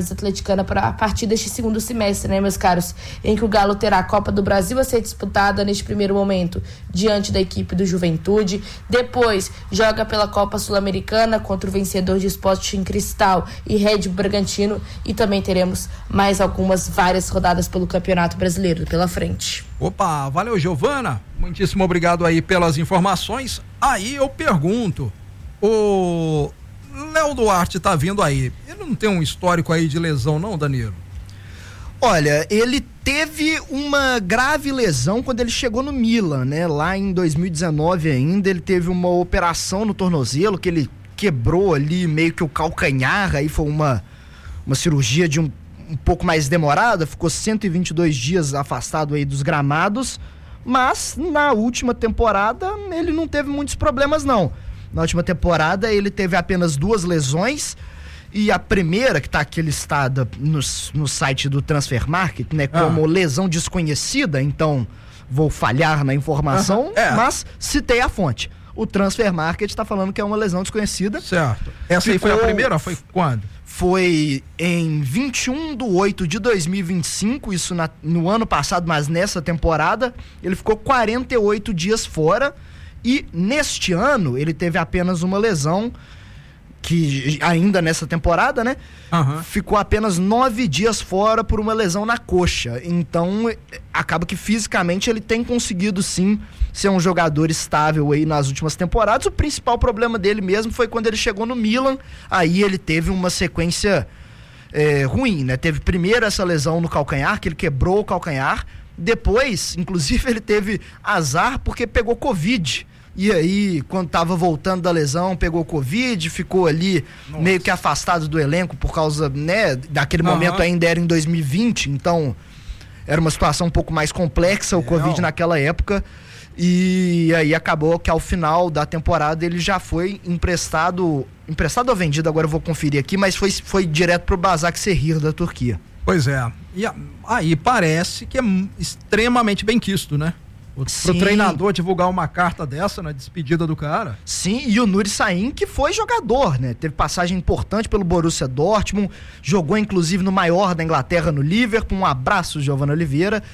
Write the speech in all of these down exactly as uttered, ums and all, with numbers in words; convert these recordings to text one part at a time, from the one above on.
camisa atleticana para a partir deste segundo semestre, né, meus caros? Em que o Galo terá a Copa do Brasil a ser disputada neste primeiro momento diante da equipe do Juventude. Depois joga pela Copa Sul-Americana contra o vencedor de Sporting Cristal e Red Bull Bragantino. E também teremos mais algumas várias rodadas pelo Campeonato Brasileiro pela frente. Opa, valeu, Giovana. Muitíssimo obrigado aí pelas informações. Aí eu pergunto, o Léo Duarte tá vindo aí, ele não tem um histórico aí de lesão não, Danilo? Olha, ele teve uma grave lesão quando ele chegou no Milan, né? Lá em dois mil e dezenove ainda, ele teve uma operação no tornozelo que ele quebrou ali meio que o calcanhar, aí foi uma, uma cirurgia de um, um pouco mais demorada, ficou cento e vinte e dois dias afastado aí dos gramados, mas na última temporada ele não teve muitos problemas não. Na última temporada ele teve apenas duas lesões, e a primeira, que está aqui listada no, no site do Transfer Market, né, como ah. lesão desconhecida, então vou falhar na informação, ah, é. mas citei a fonte. O Transfer Market está falando que é uma lesão desconhecida. Certo. Essa Ficou, aí foi a primeira? Foi quando? Foi em vinte e um de oito de dois mil e vinte e cinco, isso na, no ano passado, mas nessa temporada, ele ficou quarenta e oito dias fora, e neste ano ele teve apenas uma lesão, que ainda nessa temporada, né? Uhum. Ficou apenas nove dias fora por uma lesão na coxa. Então, acaba que fisicamente ele tem conseguido sim ser um jogador estável aí nas últimas temporadas. O principal problema dele mesmo foi quando ele chegou no Milan. Aí ele teve uma sequência é, ruim, né? Teve primeiro essa lesão no calcanhar, que ele quebrou o calcanhar. Depois, inclusive, ele teve azar porque pegou Covid. E aí, quando tava voltando da lesão, pegou Covid, ficou ali Nossa. meio que afastado do elenco por causa, né, daquele uhum. momento ainda era em dois mil e vinte, então era uma situação um pouco mais complexa, o é, Covid não. naquela época, e aí acabou que ao final da temporada ele já foi emprestado, emprestado ou vendido, agora eu vou conferir aqui, mas foi, foi direto pro Başakşehir da Turquia. Pois é, e aí parece que é extremamente bem quisto, né? O, pro treinador divulgar uma carta dessa na despedida do cara. Sim, e o Nuri Sahin, que foi jogador, né? Teve passagem importante pelo Borussia Dortmund, jogou inclusive no maior da Inglaterra, no Liverpool. Um abraço, Giovana Oliveira.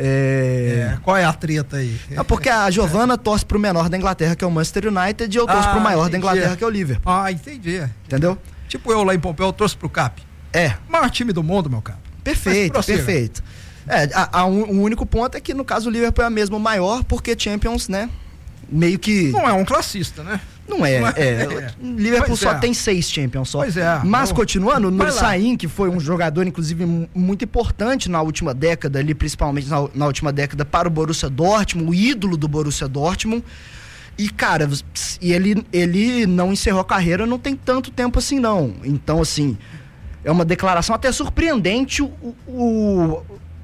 É... É, qual é a treta aí? É porque a Giovana é. torce pro menor da Inglaterra, que é o Manchester United, e eu torço ah, pro maior entendi. da Inglaterra, que é o Liverpool. Ah, entendi. Entendeu? Tipo eu lá em Pompeu, eu torço pro Cap. É. Maior time do mundo, meu Cap. Perfeito, perfeito. É, a, a, um, o único ponto é que no caso o Liverpool é mesmo maior, porque Champions, né, meio que... Não é um classista, né? Não é, Não é, é, é. Liverpool pois só é. tem seis Champions só. Pois é. Mas, continuando, o Nuri Sahin, que foi um jogador, inclusive, muito importante na última década, ali, principalmente na, na última década, para o Borussia Dortmund, o ídolo do Borussia Dortmund. E, cara, e ele, ele não encerrou a carreira não tem tanto tempo assim, não. Então, assim, é uma declaração até surpreendente o... o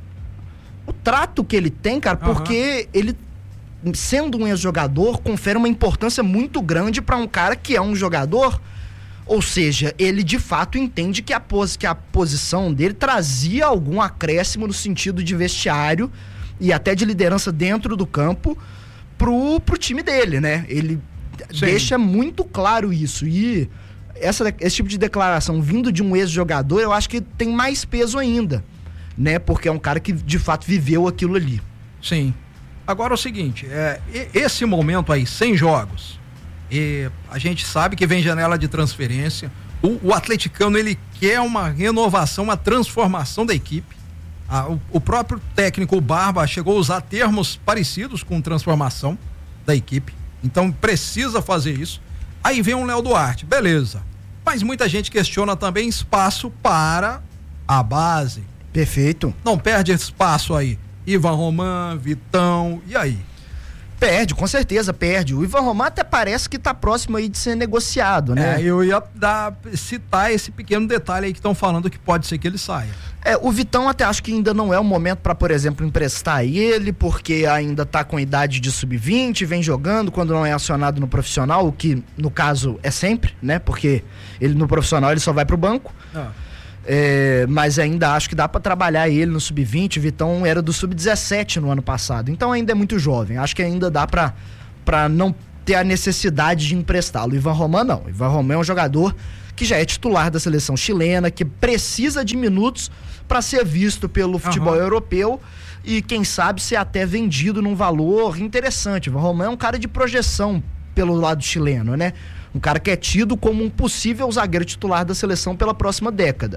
o trato que ele tem, cara, porque uhum. ele, sendo um ex-jogador, confere uma importância muito grande para um cara que é um jogador, ou seja, ele de fato entende que a, pos, que a posição dele trazia algum acréscimo no sentido de vestiário e até de liderança dentro do campo pro, pro time dele, né? Ele Sim. deixa muito claro isso, e essa, esse tipo de declaração vindo de um ex-jogador, eu acho que tem mais peso ainda, né? Porque é um cara que de fato viveu aquilo ali. Sim. Agora é o seguinte, é, esse momento aí, sem jogos, e a gente sabe que vem janela de transferência, o, o atleticano ele quer uma renovação, uma transformação da equipe. Ah, o, o próprio técnico, o Barba, chegou a usar termos parecidos com transformação da equipe, então precisa fazer isso. Aí vem um Léo Duarte, beleza, mas muita gente questiona também espaço para a base. Perfeito. Não perde espaço aí. Ivan Roman, Vitão, e aí? Perde, com certeza perde. O Ivan Roman até parece que tá próximo aí de ser negociado, né? É, eu ia dar, citar esse pequeno detalhe aí que estão falando que pode ser que ele saia. É, o Vitão até acho que ainda não é o momento para, por exemplo, emprestar ele, porque ainda tá com idade de sub vinte, vem jogando quando não é acionado no profissional, o que no caso é sempre, né? Porque ele no profissional ele só vai pro banco. Ah. É, mas ainda acho que dá para trabalhar ele no sub vinte. O Vitão era do sub dezessete no ano passado, então ainda é muito jovem. Acho que ainda dá para não ter a necessidade de emprestá-lo. O Ivan Roman não. O Ivan Roman é um jogador que já é titular da seleção chilena, que precisa de minutos para ser visto pelo futebol uhum. europeu e quem sabe ser até vendido num valor interessante. O Román é um cara de projeção pelo lado chileno, né? Um cara que é tido como um possível zagueiro titular da seleção pela próxima década.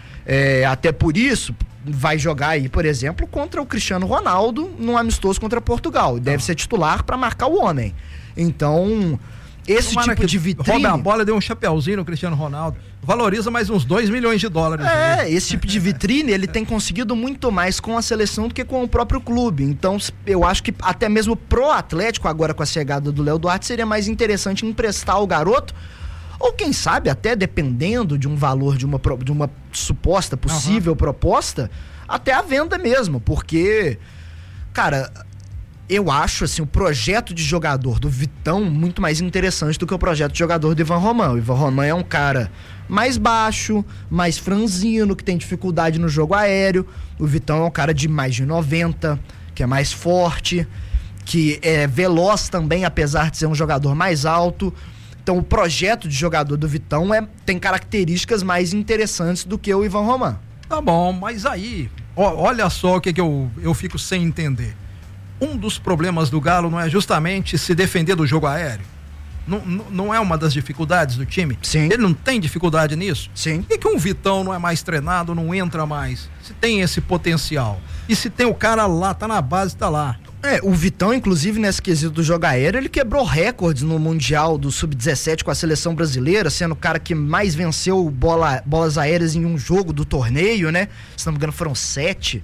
É, até por isso, vai jogar aí, por exemplo, contra o Cristiano Ronaldo num amistoso contra Portugal. Deve ah. ser titular para marcar o homem. Então, esse Tomara tipo de vitrine... Rouba a bola, deu um chapeuzinho no Cristiano Ronaldo. Valoriza mais uns dois milhões de dólares. É, né? Esse tipo de vitrine, ele tem conseguido muito mais com a seleção do que com o próprio clube. Então, eu acho que até mesmo pro Atlético, agora com a chegada do Léo Duarte, seria mais interessante emprestar o garoto, ou quem sabe, até dependendo de um valor, de uma, de uma suposta possível uhum. proposta, até a venda mesmo, porque, cara, eu acho assim, o projeto de jogador do Vitão muito mais interessante do que o projeto de jogador do Ivan Román. O Ivan Román é um cara mais baixo, mais franzino, que tem dificuldade no jogo aéreo. O Vitão é um cara de mais de noventa, que é mais forte, que é veloz também, apesar de ser um jogador mais alto. Então o projeto de jogador do Vitão é, tem características mais interessantes do que o Ivan Román. Tá bom, mas aí, ó, olha só o que, que eu, eu fico sem entender. Um dos problemas do Galo não é justamente se defender do jogo aéreo? Não, não, não é uma das dificuldades do time? Sim. Ele não tem dificuldade nisso? Sim. Por que, que um Vitão não é mais treinado, não entra mais? Se tem esse potencial. E se tem o cara lá, tá na base, tá lá. É, o Vitão, inclusive, nesse quesito do jogo aéreo, ele quebrou recordes no Mundial do sub dezessete com a seleção brasileira, sendo o cara que mais venceu bola, bolas aéreas em um jogo do torneio, né? Se não me engano, foram sete.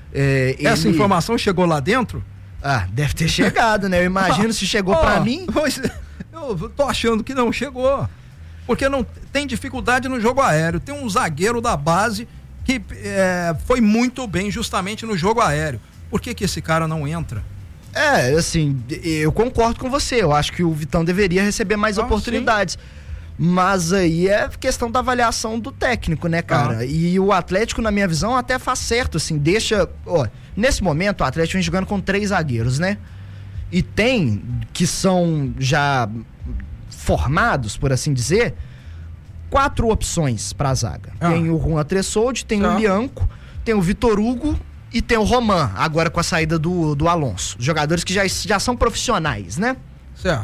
É, Essa ele... informação chegou lá dentro? Ah, deve ter chegado, né? Eu imagino se chegou oh, pra mim. Pois, eu tô achando que não chegou. Porque não tem dificuldade no jogo aéreo. Tem um zagueiro da base que é, foi muito bem justamente no jogo aéreo. Por que que esse cara não entra? É, assim, eu concordo com você. Eu acho que o Vitão deveria receber mais ah, oportunidades. Sim. Mas aí é questão da avaliação do técnico, né, cara? Ah. E o Atlético, na minha visão, até faz certo, assim, deixa... Ó, nesse momento, o Atlético vem jogando com três zagueiros, né? E tem, que são já formados, por assim dizer, quatro opções pra zaga. Ah. Tem o Juan Tressoldi, tem ah. o Lianco, tem o Vitor Hugo e tem o Román, agora com a saída do, do Alonso. Jogadores que já, já são profissionais, né? Certo.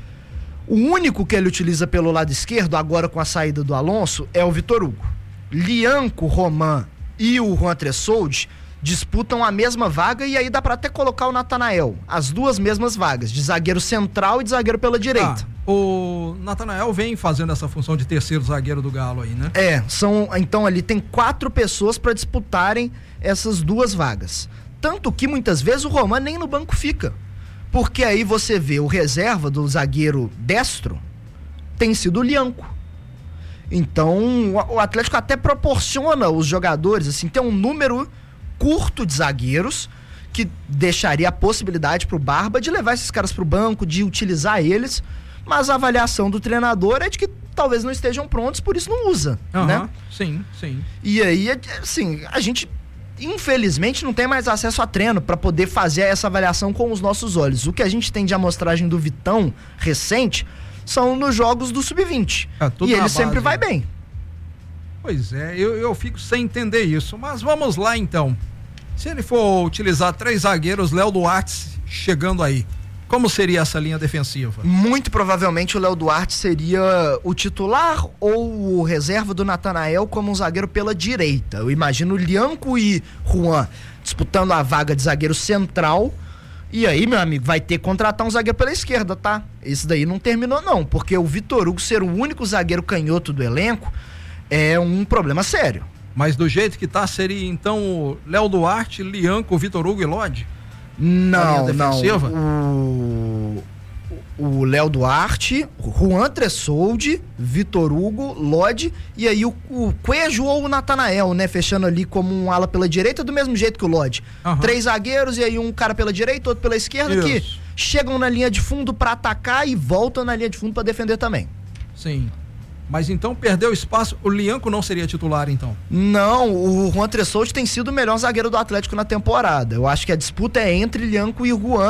O único que ele utiliza pelo lado esquerdo, agora com a saída do Alonso, é o Vitor Hugo. Lianco, Román e o Juan Tressoldi disputam a mesma vaga e aí dá pra até colocar o Natanael. As duas mesmas vagas, de zagueiro central e de zagueiro pela direita. Ah, o Natanael vem fazendo essa função de terceiro zagueiro do Galo aí, né? É, são, então ali tem quatro pessoas pra disputarem essas duas vagas. Tanto que muitas vezes o Román nem no banco fica. Porque aí você vê o reserva do zagueiro destro tem sido o Lianco. Então o Atlético até proporciona os jogadores, assim, tem um número curto de zagueiros que deixaria a possibilidade pro Barba de levar esses caras pro banco, de utilizar eles, mas a avaliação do treinador é de que talvez não estejam prontos, por isso não usa, uhum, né? Sim, sim. E aí, assim, a gente infelizmente não tem mais acesso a treino para poder fazer essa avaliação com os nossos olhos. O que a gente tem de amostragem do Vitão recente são nos jogos do sub vinte. É, e ele sempre vai bem. Pois é, eu, eu fico sem entender isso, mas vamos lá então. Se ele for utilizar três zagueiros, Léo Duarte chegando aí, como seria essa linha defensiva? Muito provavelmente o Léo Duarte seria o titular ou o reserva do Natanael como um zagueiro pela direita. Eu imagino Lianco e Juan disputando a vaga de zagueiro central. E aí, meu amigo, vai ter que contratar um zagueiro pela esquerda, tá? Esse daí não terminou não, porque o Vitor Hugo ser o único zagueiro canhoto do elenco é um problema sério. Mas do jeito que tá, seria então o Léo Duarte, Lianco, Vitor Hugo e Lodi? Não, não. O, o Léo Duarte, Juan Tressoldi, Vitor Hugo, Lodi e aí o, o Cuejo ou o Natanael, né? Fechando ali como um ala pela direita, do mesmo jeito que o Lodi. Uhum. Três zagueiros e aí um cara pela direita, outro pela esquerda, isso, que chegam na linha de fundo pra atacar e voltam na linha de fundo pra defender também. Sim. Mas então perdeu espaço, o Lianco não seria titular então? Não, o Juan Tressoldi tem sido o melhor zagueiro do Atlético na temporada. Eu acho que a disputa é entre Lianco e Juan,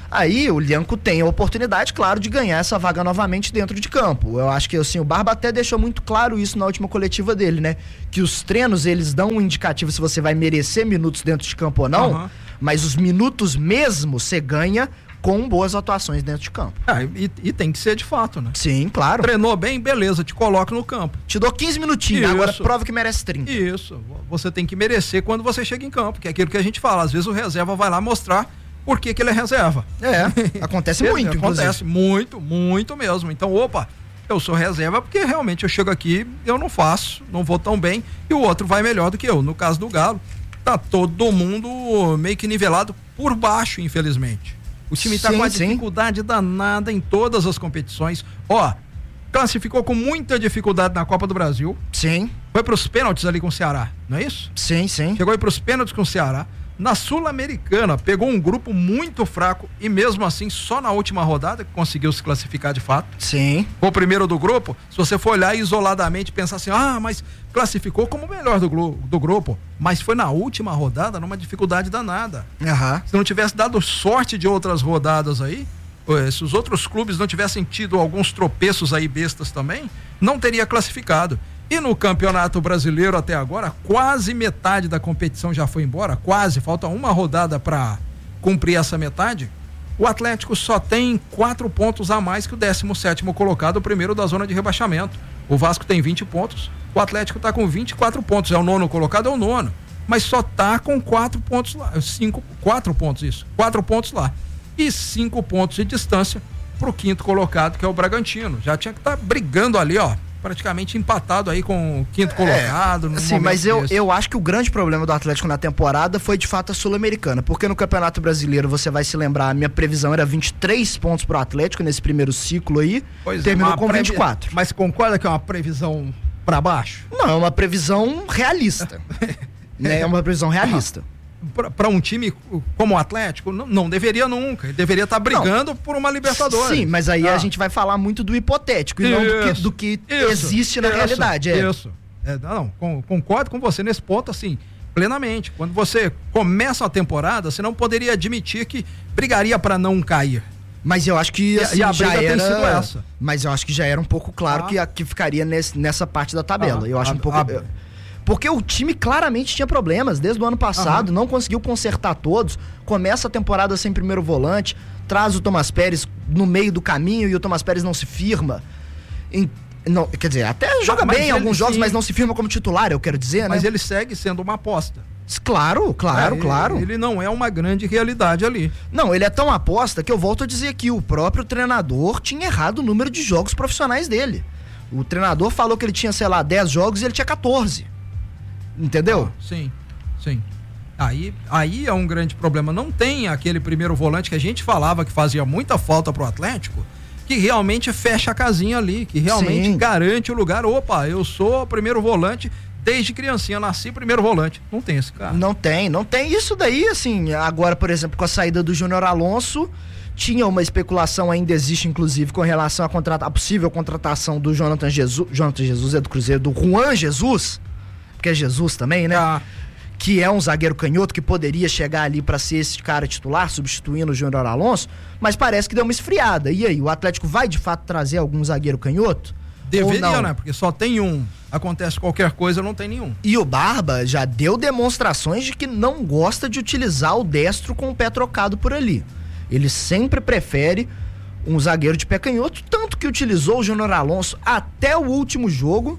Aí o Lianco tem a oportunidade, claro, de ganhar essa vaga novamente dentro de campo. Eu acho que assim, o Barba até deixou muito claro isso na última coletiva dele, né? Que os treinos, eles dão um indicativo se você vai merecer minutos dentro de campo ou não, uhum. mas os minutos mesmo você ganha com boas atuações dentro de campo. Ah, e, e tem que ser de fato, né? Sim, claro. Treinou bem, beleza, te coloca no campo. Te dou quinze minutinhos, isso. Agora prova que merece trinta. Isso, você tem que merecer quando você chega em campo, que é aquilo que a gente fala, às vezes o reserva vai lá mostrar por que que ele é reserva. É, acontece muito, Acontece inclusive. muito, muito mesmo. Então, opa, eu sou reserva porque realmente eu chego aqui, eu não faço, não vou tão bem, e o outro vai melhor do que eu. No caso do Galo, tá todo mundo meio que nivelado por baixo, infelizmente. O time tá sim, com uma sim. dificuldade danada em todas as competições. Ó, classificou com muita dificuldade na Copa do Brasil. Sim. Foi pros pênaltis ali com o Ceará, não é isso? Sim, sim. Chegou aí pros pênaltis com o Ceará. Na Sul-Americana, pegou um grupo muito fraco e mesmo assim, só na última rodada que conseguiu se classificar de fato. Sim. Foi o primeiro do grupo. Se você for olhar isoladamente e pensar assim, ah, mas classificou como o melhor do, do grupo. Mas foi na última rodada, numa dificuldade danada. Uhum. Se não tivesse dado sorte de outras rodadas aí, se os outros clubes não tivessem tido alguns tropeços aí bestas também, não teria classificado. E no Campeonato Brasileiro até agora, quase metade da competição já foi embora, quase, falta uma rodada para cumprir essa metade. O Atlético só tem quatro pontos a mais que o décimo sétimo colocado, o primeiro da zona de rebaixamento. O Vasco tem vinte pontos, o Atlético está com vinte e quatro pontos, é o nono colocado, é o nono, mas só tá com quatro pontos lá, cinco, quatro pontos isso, quatro pontos lá e cinco pontos de distância pro quinto colocado, que é o Bragantino. Já tinha que estar tá brigando ali, ó, praticamente empatado aí com o quinto colocado. É, sim, mas eu, eu acho que o grande problema do Atlético na temporada foi de fato a Sul-Americana, porque no Campeonato Brasileiro, você vai se lembrar, a minha previsão era vinte e três pontos pro Atlético nesse primeiro ciclo aí, pois terminou é, com previ... vinte e quatro. Mas concorda que é uma previsão para baixo? Não, é uma previsão realista. né? É uma previsão realista. Para um time como o Atlético, não, não deveria nunca. Ele deveria estar tá brigando não. por uma Libertadores. Sim, mas aí ah. a gente vai falar muito do hipotético e isso, não do que, do que isso, existe na isso, realidade. É. Isso. É, não, com, concordo com você nesse ponto, assim, plenamente. Quando você começa a temporada, você não poderia admitir que brigaria para não cair. Mas eu acho que assim, e a já briga era, tem sido essa. Mas eu acho que já era um pouco claro ah. que, que ficaria nesse, nessa parte da tabela. Ah, eu acho ah, um pouco. Ah, Porque o time claramente tinha problemas desde o ano passado, uhum. não conseguiu consertar todos, começa a temporada sem primeiro volante, traz o Thomas Pérez no meio do caminho e o Thomas Pérez não se firma. Em, não, quer dizer, até joga mas bem em alguns jogos, sim. mas não se firma como titular, eu quero dizer, mas né? ele segue sendo uma aposta. Claro, claro, é, claro. Ele não é uma grande realidade ali. Não, ele é tão aposta que eu volto a dizer que o próprio treinador tinha errado o número de jogos profissionais dele. O treinador falou que ele tinha, sei lá, dez jogos e ele tinha quatorze. Entendeu? Ah, sim, sim. Aí, aí é um grande problema. Não tem aquele primeiro volante que a gente falava que fazia muita falta pro Atlético, que realmente fecha a casinha ali, que realmente sim. garante o lugar. Opa, eu sou o primeiro volante desde criancinha, nasci primeiro volante. Não tem esse cara. Não tem, não tem isso daí, assim. Agora, por exemplo, com a saída do Júnior Alonso, tinha uma especulação, ainda existe, inclusive, com relação à contrata- a possível contratação do Jonathan Jesus. Jonathan Jesus é do Cruzeiro, do Juan Jesus. Que é Jesus também, né? Ah. Que é um zagueiro canhoto que poderia chegar ali pra ser esse cara titular, substituindo o Júnior Alonso, mas parece que deu uma esfriada. E aí, o Atlético vai de fato trazer algum zagueiro canhoto? Deveria, né? Porque só tem um. Acontece qualquer coisa, não tem nenhum. E o Barba já deu demonstrações de que não gosta de utilizar o destro com o pé trocado por ali. Ele sempre prefere um zagueiro de pé canhoto, tanto que utilizou o Júnior Alonso até o último jogo,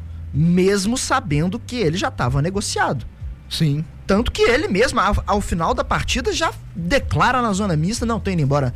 mesmo sabendo que ele já estava negociado. Sim. Tanto que ele mesmo, ao, ao final da partida, já declara na zona mista, não, tô indo embora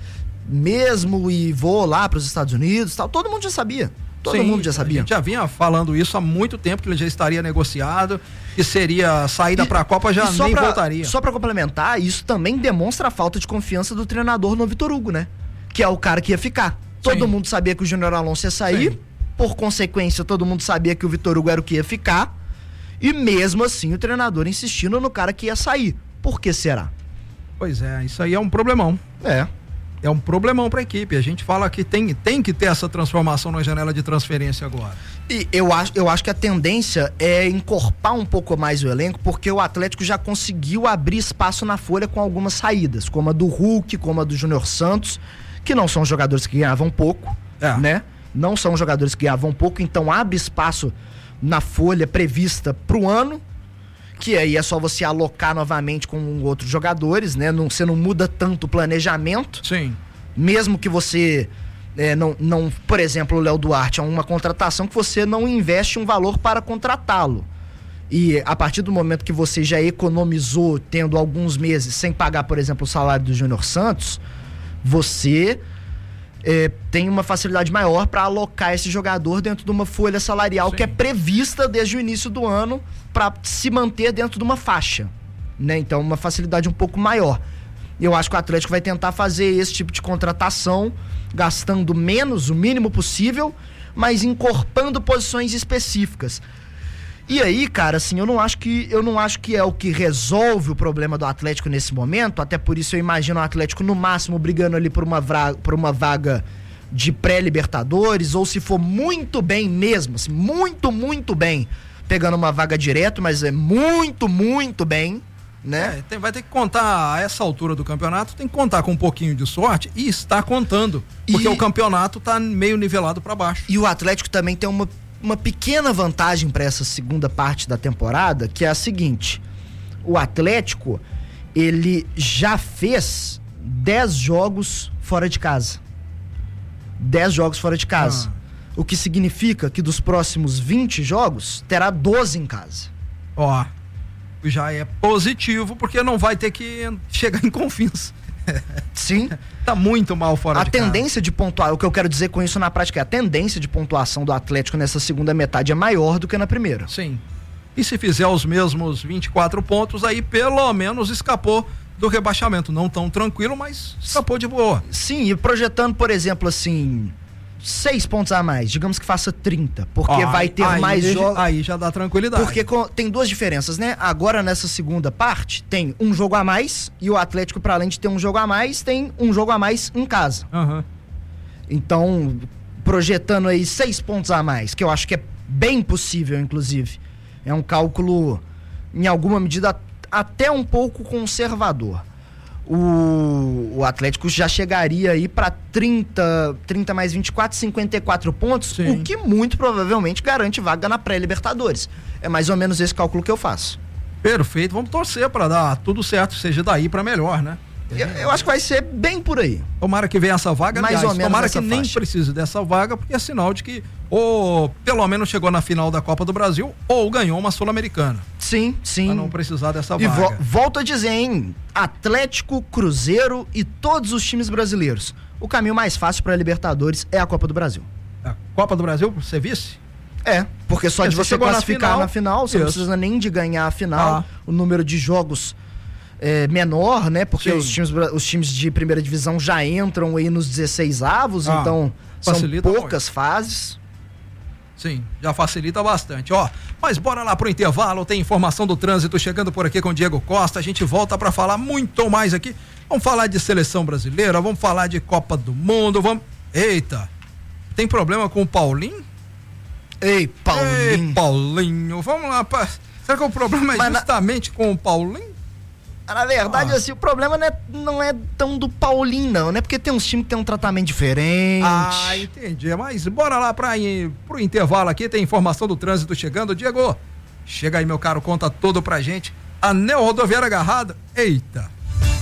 mesmo e vou lá para os Estados Unidos, tal. Todo mundo já sabia. Todo Sim, mundo já sabia. A gente já vinha falando isso há muito tempo, que ele já estaria negociado, que seria saída para a Copa, já nem pra, voltaria. Só para complementar, isso também demonstra a falta de confiança do treinador no Vitor Hugo, né? Que é o cara que ia ficar. Todo Sim. mundo sabia que o Júnior Alonso ia sair. Sim. Por consequência, todo mundo sabia que o Vitor Hugo era o que ia ficar. E mesmo assim, o treinador insistindo no cara que ia sair. Por que será? Pois é, isso aí é um problemão. É. é um problemão para a equipe. A gente fala que tem, tem que ter essa transformação na janela de transferência agora. E eu acho, eu acho que a tendência é encorpar um pouco mais o elenco, porque o Atlético já conseguiu abrir espaço na folha com algumas saídas, como a do Hulk, como a do Júnior Santos, que não são jogadores que ganhavam pouco, é. né? Não são jogadores que ganhavam pouco, então abre espaço na folha prevista pro ano, que aí é só você alocar novamente com outros jogadores, né? Não, você não muda tanto o planejamento. Sim. Mesmo que você é, não, não, por exemplo, o Léo Duarte é uma contratação que você não investe um valor para contratá-lo. E a partir do momento que você já economizou, tendo alguns meses sem pagar, por exemplo, o salário do Júnior Santos, você é, tem uma facilidade maior para alocar esse jogador dentro de uma folha salarial Sim. que é prevista desde o início do ano para se manter dentro de uma faixa, né? Então, uma facilidade um pouco maior. Eu acho que o Atlético vai tentar fazer esse tipo de contratação, gastando menos, o mínimo possível, mas encorpando posições específicas. E aí, cara, assim, eu não acho que, eu não acho que é o que resolve o problema do Atlético nesse momento, até por isso eu imagino o Atlético no máximo brigando ali por uma, vra, por uma vaga de pré-Libertadores, ou se for muito bem mesmo, assim, muito, muito bem, pegando uma vaga direto, mas é muito, muito bem, né? É, tem, vai ter que contar, a essa altura do campeonato, tem que contar com um pouquinho de sorte, e está contando, porque e... o campeonato tá meio nivelado para baixo. E o Atlético também tem uma uma pequena vantagem para essa segunda parte da temporada, que é a seguinte: o Atlético, ele já fez dez jogos fora de casa. dez jogos fora de casa. Ah. O que significa que dos próximos vinte jogos, terá doze em casa. Ó, já é positivo, porque não vai ter que chegar em Confins. Sim. Tá muito mal fora a de casa. A tendência de pontuar, o que eu quero dizer com isso na prática é a tendência de pontuação do Atlético nessa segunda metade é maior do que na primeira. Sim. E se fizer os mesmos vinte e quatro pontos, aí pelo menos escapou do rebaixamento. Não tão tranquilo, mas escapou de boa. Sim, e projetando, por exemplo, assim, seis pontos a mais, digamos que faça trinta, porque ah, vai ter aí, mais jogos. Aí já dá tranquilidade. Porque com, tem duas diferenças, né? Agora nessa segunda parte tem um jogo a mais, e o Atlético, para além de ter um jogo a mais, tem um jogo a mais em casa. Uhum. Então, projetando aí seis pontos a mais, que eu acho que é bem possível, inclusive. É um cálculo, em alguma medida, até um pouco conservador. O, o Atlético já chegaria aí para trinta, trinta mais vinte e quatro, cinquenta e quatro pontos, Sim. o que muito provavelmente garante vaga na pré-Libertadores. É mais ou menos esse cálculo que eu faço. Perfeito, vamos torcer para dar tudo certo, seja daí para melhor, né? Eu, eu acho que vai ser bem por aí. Tomara que venha essa vaga, mais aliás, ou menos tomara que faixa. nem precise dessa vaga, porque é sinal de que ou pelo menos chegou na final da Copa do Brasil ou ganhou uma Sul-Americana. Sim, sim. Pra não precisar dessa e vaga. E vo- volto a dizer, hein? Atlético, Cruzeiro e todos os times brasileiros. O caminho mais fácil para a Libertadores é a Copa do Brasil. A Copa do Brasil, você vice? É, porque só porque de você classificar na final, na final você Isso. não precisa nem de ganhar a final. Ah. O número de jogos é menor, né? Porque os times, os times de primeira divisão já entram aí nos dezesseis avos, ah, então são poucas muito. fases. Sim, já facilita bastante, ó. Mas bora lá pro intervalo, tem informação do trânsito chegando por aqui com o Diego Costa. A gente volta para falar muito mais aqui. Vamos falar de seleção brasileira, vamos falar de Copa do Mundo, vamos... Eita, tem problema com o Paulinho? Ei, Paulinho. Ei, Paulinho, vamos lá, pra... será que o problema é Mas justamente na... com o Paulinho? Na verdade, ah. assim, o problema não é, não é tão do Paulinho, não, né? Porque tem uns times que tem um tratamento diferente. Ah, entendi. Mas bora lá pra ir pro intervalo aqui, tem informação do trânsito chegando. Diego, chega aí, meu caro, conta tudo pra gente. Anel Rodoviária agarrada. Eita.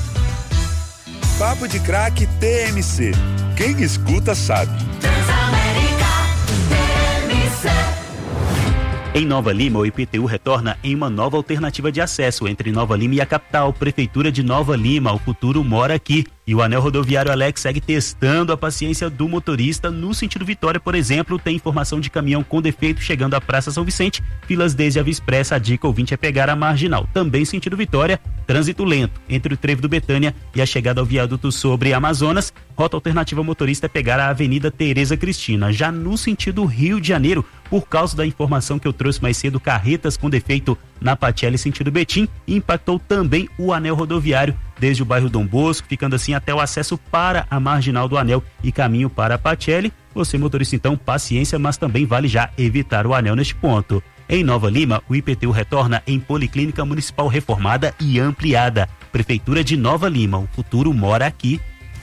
Papo de Craque T M C. Quem escuta sabe. Transamérica T M C. Em Nova Lima, o I P T U retorna em uma nova alternativa de acesso entre Nova Lima e a capital. Prefeitura de Nova Lima, o futuro mora aqui. E o anel rodoviário Alex segue testando a paciência do motorista. No sentido Vitória, por exemplo, tem informação de caminhão com defeito chegando à Praça São Vicente. Filas desde a Via Expressa, a dica ouvinte é pegar a Marginal. Também sentido Vitória, trânsito lento entre o trevo do Betânia e a chegada ao viaduto sobre Amazonas. Rota alternativa motorista é pegar a Avenida Tereza Cristina. Já no sentido Rio de Janeiro, por causa da informação que eu trouxe mais cedo, carretas com defeito na Patielli sentido Betim, e impactou também o anel rodoviário desde o bairro Dom Bosco, ficando assim até o acesso para a marginal do anel e caminho para a Patielli. Você, motorista, então, paciência, mas também vale já evitar o anel neste ponto. Em Nova Lima, o I P T U retorna em Policlínica Municipal reformada e ampliada. Prefeitura de Nova Lima, o futuro mora aqui.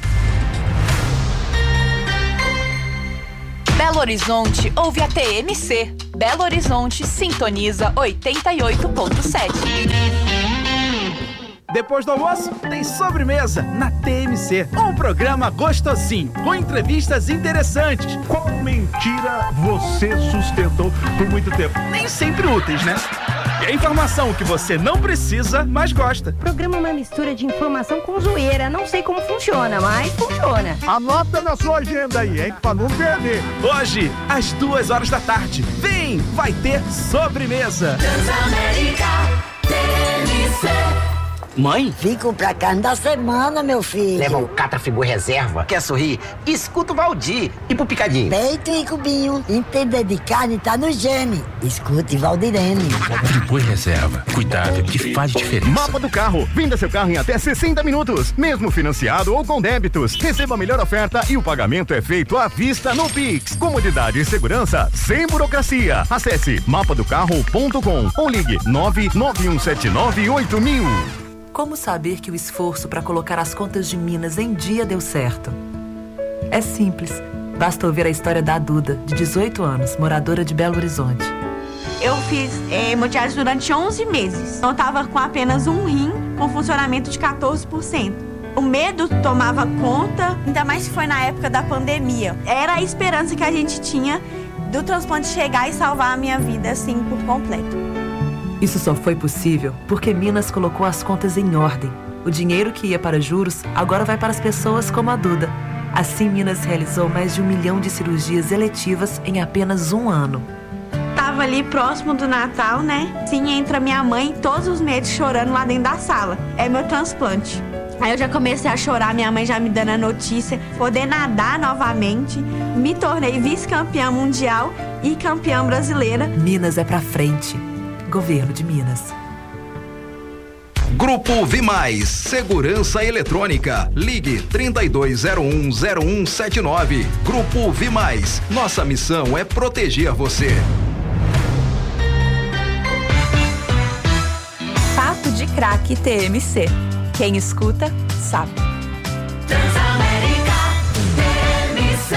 Belo Horizonte ouve a T M C. Belo Horizonte sintoniza oitenta e oito ponto sete. Depois do almoço, tem sobremesa na T M C. Um programa gostosinho, com entrevistas interessantes. Qual mentira você sustentou por muito tempo? Nem sempre úteis, né? E a informação que você não precisa, mas gosta. O programa é uma mistura de informação com zoeira. Não sei como funciona, mas funciona. Anota na sua agenda aí, hein? Pra não perder. Hoje, às duas horas da tarde. Vem, vai ter sobremesa. Transamérica T M C. Mãe? Fico pra carne da semana, meu filho. Leva o Catrafigu Reserva. Quer sorrir? Escuta o Valdir. E pro Picadinho? Peito e cubinho. Entender de carne tá no gene. Escute Valdirene. Friboi Reserva. Cuidado que faz diferença. Mapa do carro. Venda seu carro em até sessenta minutos. Mesmo financiado ou com débitos. Receba a melhor oferta e o pagamento é feito à vista no Pix. Comodidade e segurança sem burocracia. Acesse mapa do carro ponto com ou ligue nove nove um sete nove oito mil. Como saber que o esforço para colocar as contas de Minas em dia deu certo? É simples. Basta ouvir a história da Duda, de dezoito anos, moradora de Belo Horizonte. Eu fiz é, hemodiálise durante onze meses. Eu estava com apenas um rim, com funcionamento de quatorze por cento. O medo tomava conta, ainda mais se foi na época da pandemia. Era a esperança que a gente tinha do transplante chegar e salvar a minha vida, assim, por completo. Isso só foi possível porque Minas colocou as contas em ordem. O dinheiro que ia para juros agora vai para as pessoas como a Duda. Assim, Minas realizou mais de um milhão de cirurgias eletivas em apenas um ano. Tava ali próximo do Natal, né? Sim, entra minha mãe todos os meses chorando lá dentro da sala. É meu transplante. Aí eu já comecei a chorar, minha mãe já me dando a notícia, poder nadar novamente. Me tornei vice-campeã mundial e campeã brasileira. Minas é pra frente. Governo de Minas. Grupo Vimais, Segurança Eletrônica. Ligue trinta e dois zero um zero um sete nove. Grupo Vimais. Nossa missão é proteger você. Papo de Craque T M C. Quem escuta, sabe. Transamérica T M C.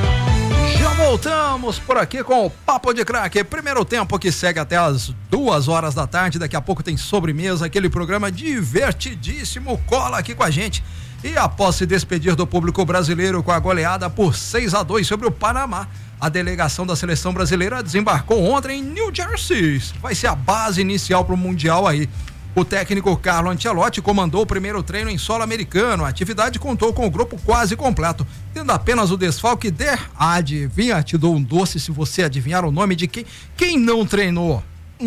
Voltamos por aqui com o Papo de Craque, primeiro tempo que segue até as duas horas da tarde, daqui a pouco tem sobremesa, aquele programa divertidíssimo, cola aqui com a gente. E após se despedir do público brasileiro com a goleada por seis a dois sobre o Panamá, a delegação da seleção brasileira desembarcou ontem em New Jersey, vai ser a base inicial para o Mundial aí. O técnico Carlo Ancelotti comandou o primeiro treino em solo americano. A atividade contou com o grupo quase completo, tendo apenas o desfalque de... Adivinha, te dou um doce se você adivinhar o nome de quem, quem não treinou.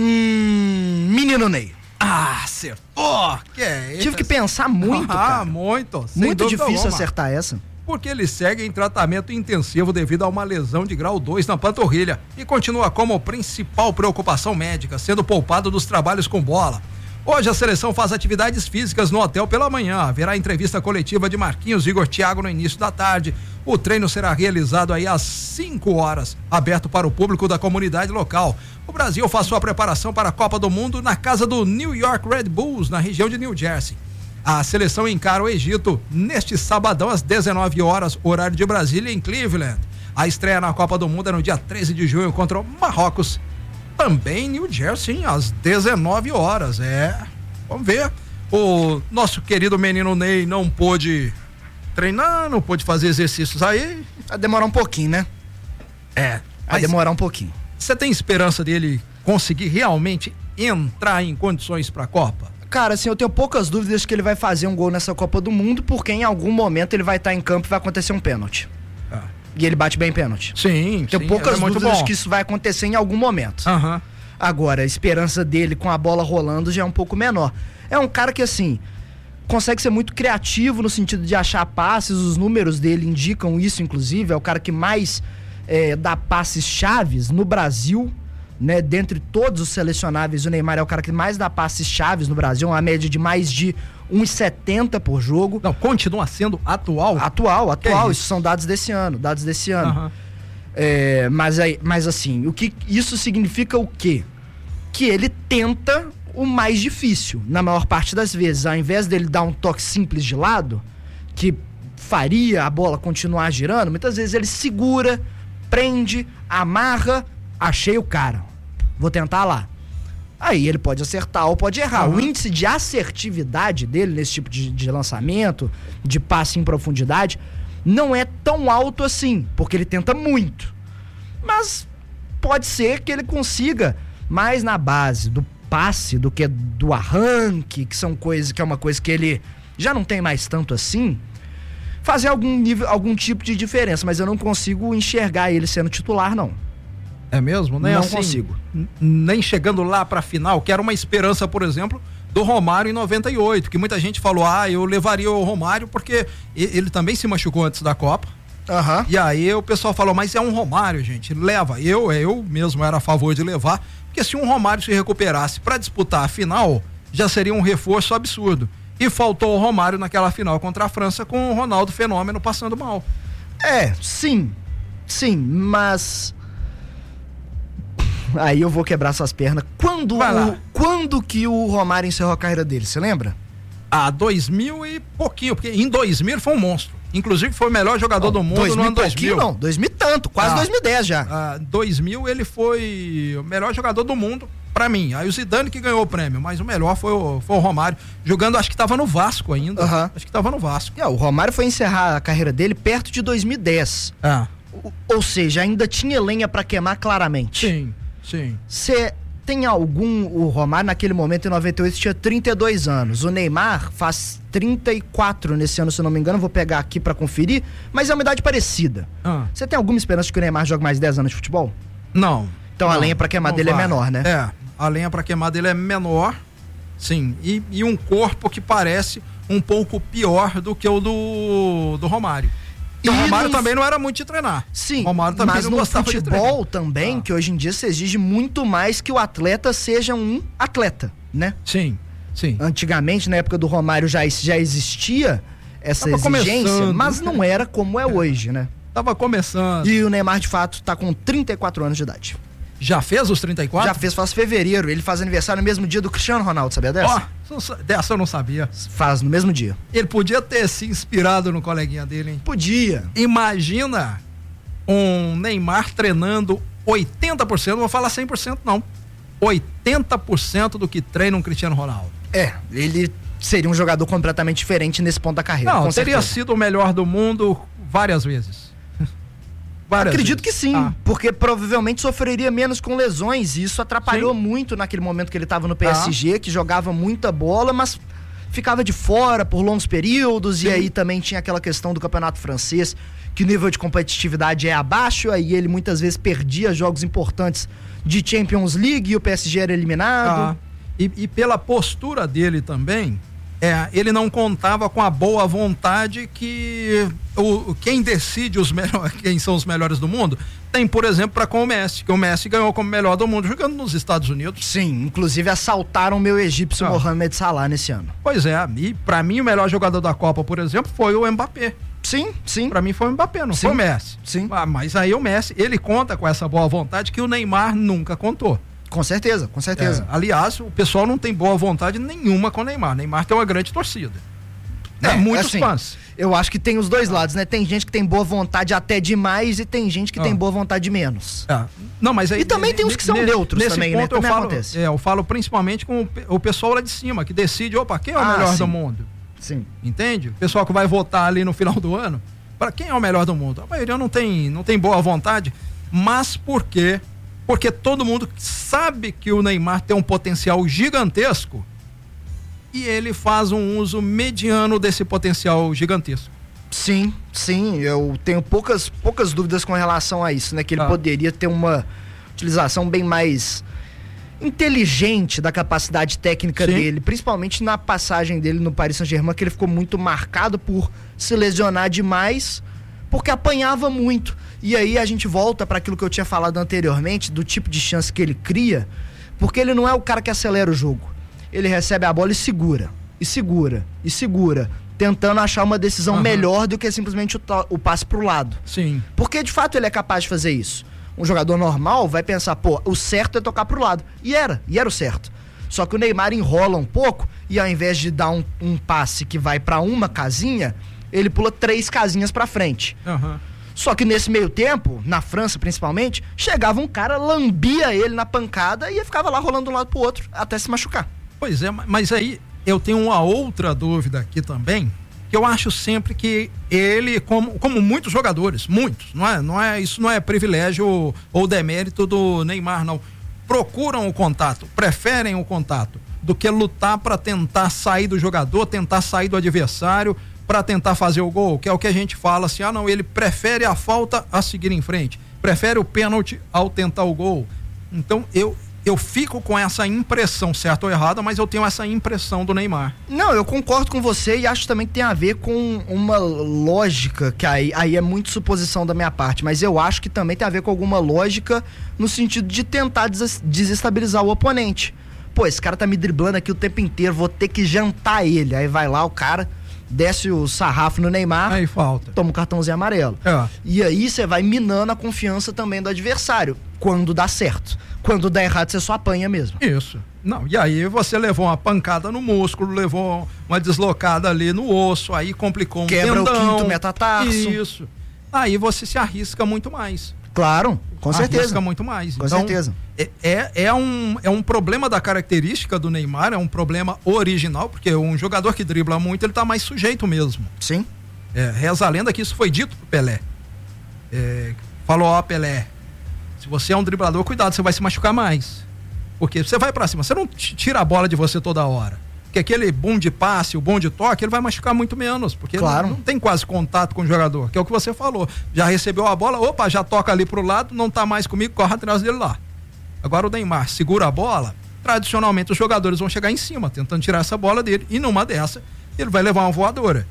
Hum, menino Ney. Ah, acertou! Que é Tive que pensar muito, ah, cara. muito. Muito difícil alguma. acertar essa. Porque ele segue em tratamento intensivo devido a uma lesão de grau dois na panturrilha e continua como principal preocupação médica, sendo poupado dos trabalhos com bola. Hoje a seleção faz atividades físicas no hotel pela manhã. Haverá entrevista coletiva de Marquinhos e Igor Thiago no início da tarde. O treino será realizado aí às cinco horas, aberto para o público da comunidade local. O Brasil faz sua preparação para a Copa do Mundo na casa do New York Red Bulls, na região de New Jersey. A seleção encara o Egito neste sabadão às dezenove horas, horário de Brasília, em Cleveland. A estreia na Copa do Mundo é no dia treze de junho contra o Marrocos. Também New Jersey, às dezenove horas. É, vamos ver. O nosso querido menino Ney não pôde treinar, não pôde fazer exercícios aí. Vai demorar um pouquinho, né? É. Vai demorar um pouquinho. Você tem esperança dele conseguir realmente entrar em condições para a Copa? Cara, assim, eu tenho poucas dúvidas que ele vai fazer um gol nessa Copa do Mundo, porque em algum momento ele vai estar em campo e vai acontecer um pênalti. Ah. E ele bate bem pênalti. Sim, Tenho sim, poucas é muito dúvidas bom. que isso vai acontecer em algum momento. Uhum. Agora, a esperança dele com a bola rolando já é um pouco menor. É um cara que, assim, consegue ser muito criativo no sentido de achar passes, os números dele indicam isso, inclusive. É o cara que mais é, dar passes chaves no Brasil, né? Dentre todos os selecionáveis, o Neymar é o cara que mais dá passes chaves no Brasil, uma média de mais de um e setenta por jogo. Não, continua sendo atual? Atual, atual. É isso? isso são dados desse ano, dados desse ano. Uhum. É, mas, aí, mas assim, o que isso significa o quê? Que ele tenta o mais difícil, na maior parte das vezes. Ao invés dele dar um toque simples de lado, que faria a bola continuar girando, muitas vezes ele segura, prende, amarra, achei o cara, vou tentar lá. Aí ele pode acertar ou pode errar. Uhum. O índice de assertividade dele nesse tipo de, de lançamento, de passe em profundidade, não é tão alto assim, porque ele tenta muito. Mas pode ser que ele consiga mais na base do passe do que do arranque, que são coisas que é uma coisa que ele já não tem mais tanto assim, fazer algum nível, algum tipo de diferença, mas eu não consigo enxergar ele sendo titular, não. É mesmo? Nem não assim, consigo. Nem chegando lá pra final, que era uma esperança, por exemplo, do Romário em noventa e oito, que muita gente falou, ah, eu levaria o Romário porque ele também se machucou antes da Copa. Uhum. E aí o pessoal falou, mas é um Romário, gente, leva. Eu, eu mesmo era a favor de levar, porque se um Romário se recuperasse para disputar a final, já seria um reforço absurdo. E faltou o Romário naquela final contra a França com o Ronaldo Fenômeno passando mal. É, sim, sim, mas aí eu vou quebrar suas pernas. Quando, o, quando que o Romário encerrou a carreira dele, você lembra? Ah, dois mil e pouquinho, porque em dois mil ele foi um monstro. Inclusive foi o melhor jogador não, do mundo no ano dois mil. Não, dois mil e tanto, quase ah, dois mil e dez já. Ah, dois mil ele foi o melhor jogador do mundo pra mim. Aí o Zidane que ganhou o prêmio, mas o melhor foi o, foi o Romário, jogando, acho que tava no Vasco ainda. Uhum. Acho que tava no Vasco. É, o Romário foi encerrar a carreira dele perto de dois mil e dez. Ah. Ou, ou seja, ainda tinha lenha pra queimar claramente. Sim, sim. Você tem algum... O Romário naquele momento, em noventa e oito, tinha trinta e dois anos. O Neymar faz trinta e quatro nesse ano, se eu não me engano. Vou pegar aqui pra conferir. Mas é uma idade parecida. Você ah. tem alguma esperança de que o Neymar jogue mais dez anos de futebol? Não. Então não, a lenha pra queimar dele vai. é menor, né? É, a lenha pra queimar dele é menor, sim. E, e um corpo que parece um pouco pior do que o do, do Romário. E o Romário no... também não era muito de treinar. Sim, Romário também mas não no gostava futebol de também, ah. que hoje em dia se exige muito mais que o atleta seja um atleta, né? Sim, sim. Antigamente, na época do Romário, já, já existia essa Tava exigência, começando. Mas não era como é, é hoje, né? Tava começando. E o Neymar, de fato, tá com trinta e quatro anos de idade. Já fez os trinta e quatro? Já fez, faz fevereiro. Ele faz aniversário no mesmo dia do Cristiano Ronaldo, sabia dessa? Ó, oh, dessa eu não sabia. Faz no mesmo dia. Ele podia ter se inspirado no coleguinha dele, hein? Podia. Imagina um Neymar treinando oitenta por cento, não vou falar cem por cento não, oitenta por cento do que treina um Cristiano Ronaldo. É, ele seria um jogador completamente diferente nesse ponto da carreira. Não, teria certeza. sido o melhor do mundo várias vezes. Várias Acredito vezes. que sim, ah. porque provavelmente sofreria menos com lesões e isso atrapalhou sim. muito naquele momento que ele estava no P S G, ah. que jogava muita bola, mas ficava de fora por longos períodos sim. e aí também tinha aquela questão do campeonato francês, que o nível de competitividade é abaixo, aí ele muitas vezes perdia jogos importantes de Champions League e o P S G era eliminado. Ah. E, e pela postura dele também, É, ele não contava com a boa vontade que o, quem decide os melhores, quem são os melhores do mundo, tem, por exemplo, para com o Messi, que o Messi ganhou como melhor do mundo jogando nos Estados Unidos. Sim, inclusive assaltaram o meu egípcio ah. Mohamed Salah nesse ano. Pois é, e para mim o melhor jogador da Copa, por exemplo, foi o Mbappé. Sim, sim. Para mim foi o Mbappé, não sim. foi o Messi. Sim. Ah, mas aí o Messi, ele conta com essa boa vontade que o Neymar nunca contou. Com certeza, com certeza. É, aliás, o pessoal não tem boa vontade nenhuma com o Neymar. Neymar tem uma grande torcida. Né? É, Muitos assim, fãs. Eu acho que tem os dois lados, né? Tem gente que tem boa vontade até demais e tem gente que ah. tem boa vontade menos. É. Não, mas aí, e também tem uns que são nesse, neutros nesse também, ponto né? Eu falo, acontece. É, eu falo principalmente com o, o pessoal lá de cima, que decide, opa, quem é o ah, melhor sim. do mundo? Sim. Entende? O pessoal que vai votar ali no final do ano, para quem é o melhor do mundo? A maioria não tem, não tem boa vontade, mas por quê? Porque todo mundo sabe que o Neymar tem um potencial gigantesco e ele faz um uso mediano desse potencial gigantesco. Sim, sim, eu tenho poucas, poucas dúvidas com relação a isso, né? Que ele ah. poderia ter uma utilização bem mais inteligente da capacidade técnica sim. dele, principalmente na passagem dele no Paris Saint-Germain, que ele ficou muito marcado por se lesionar demais, porque apanhava muito. E aí a gente volta para aquilo que eu tinha falado anteriormente, do tipo de chance que ele cria, porque ele não é o cara que acelera o jogo. Ele recebe a bola e segura, e segura, e segura, tentando achar uma decisão uhum. melhor do que simplesmente o, to- o passe pro lado. Sim. Porque de fato ele é capaz de fazer isso. Um jogador normal vai pensar, pô, o certo é tocar pro lado. E era, e era o certo. Só que o Neymar enrola um pouco e ao invés de dar um, um passe que vai para uma casinha, ele pula três casinhas para frente. Uhum. Só que nesse meio tempo, na França principalmente, chegava um cara, lambia ele na pancada e ficava lá rolando de um lado pro outro até se machucar. Pois é, mas aí eu tenho uma outra dúvida aqui também, que eu acho sempre que ele, como, como muitos jogadores, muitos, não é, não é, isso não é privilégio ou demérito do Neymar, não. Procuram o contato, preferem o contato, do que lutar para tentar sair do jogador, tentar sair do adversário, para tentar fazer o gol, que é o que a gente fala assim, ah não, ele prefere a falta a seguir em frente, prefere o pênalti ao tentar o gol. Então eu eu fico com essa impressão, certa ou errada, mas eu tenho essa impressão do Neymar. Não, eu concordo com você e acho também que tem a ver com uma lógica, que aí, aí é muito suposição da minha parte, mas eu acho que também tem a ver com alguma lógica no sentido de tentar des- desestabilizar o oponente. Pô, esse cara tá me driblando aqui o tempo inteiro, vou ter que jantar ele. Aí vai lá o cara, desce o sarrafo no Neymar, aí falta, toma um cartãozinho amarelo. É. E aí você vai minando a confiança também do adversário, quando dá certo. Quando dá errado, você só apanha mesmo. Isso. Não, e aí você levou uma pancada no músculo, levou uma deslocada ali no osso, aí complicou um Quebra tendão. o quinto metatarso. Isso. Aí você se arrisca muito mais. Claro, com certeza. Arrisca muito mais. Com então, certeza. É, é, é, um, é um problema da característica do Neymar, é um problema original, porque um jogador que dribla muito, ele tá mais sujeito mesmo. Sim. É, reza a lenda que isso foi dito pro Pelé. É, falou, ó, Pelé, se você é um driblador, cuidado, você vai se machucar mais. Porque você vai pra cima, você não tira a bola de você toda hora. Porque aquele bom de passe, o bom de toque, ele vai machucar muito menos. Porque claro. não, não tem quase contato com o jogador, que é o que você falou. Já recebeu a bola, opa, já toca ali pro lado, não tá mais comigo, corre atrás dele lá. Agora o Neymar segura a bola, tradicionalmente os jogadores vão chegar em cima, tentando tirar essa bola dele. E numa dessa, ele vai levar uma voadora.